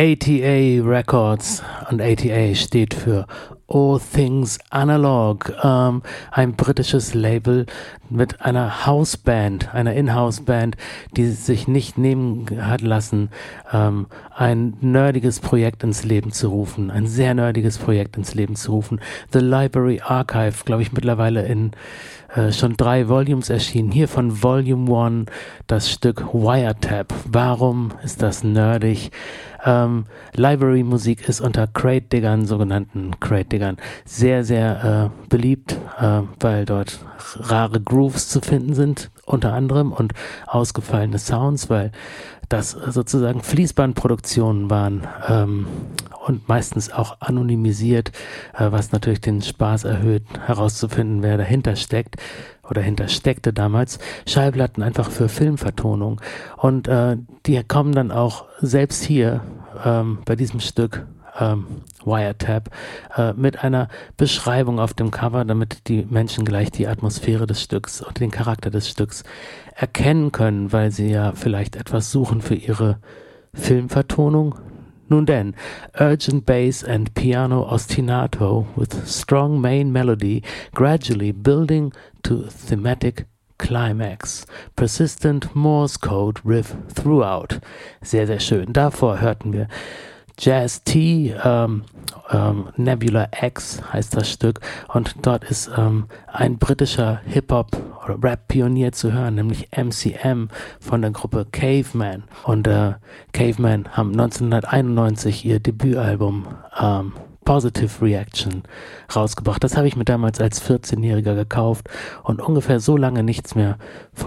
ATA Records, und ATA steht für All Things Analog, ein britisches Label mit einer Houseband, einer In-House-Band, die sich nicht nehmen hat lassen, ein nerdiges Projekt ins Leben zu rufen, ein sehr nerdiges Projekt ins Leben zu rufen. The Library Archive, glaube ich, mittlerweile in schon 3 Volumes erschienen. Hier von Volume 1 das Stück Wiretap. Warum ist das nerdig? Library-Musik ist unter Crate-Diggern, sogenannten Crate-Diggern, sehr, sehr beliebt, weil dort rare Grooves zu finden sind, unter anderem, und ausgefallene Sounds, weil das sozusagen Fließbandproduktionen waren und meistens auch anonymisiert, was natürlich den Spaß erhöht, herauszufinden, wer dahinter steckt oder hintersteckte damals. Schallplatten einfach für Filmvertonung, und die kommen dann auch selbst hier bei diesem Stück Wiretap mit einer Beschreibung auf dem Cover, damit die Menschen gleich die Atmosphäre des Stücks und den Charakter des Stücks erkennen können, weil sie ja vielleicht etwas suchen für ihre Filmvertonung. Nun denn, urgent bass and piano ostinato with strong main melody gradually building to thematic climax. Persistent Morse Code riff throughout. Sehr, sehr schön. Davor hörten wir Jazz T, Nebula X heißt das Stück, und dort ist ein britischer Hip-Hop oder Rap-Pionier zu hören, nämlich MCM von der Gruppe Caveman. Und Caveman haben 1991 ihr Debütalbum Positive Reaction rausgebracht. Das habe ich mir damals als 14-Jähriger gekauft und ungefähr so lange nichts mehr von